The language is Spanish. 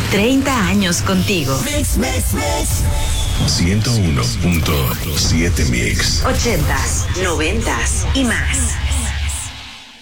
30 años contigo. 101.7 Mix. 80s, 90s y más.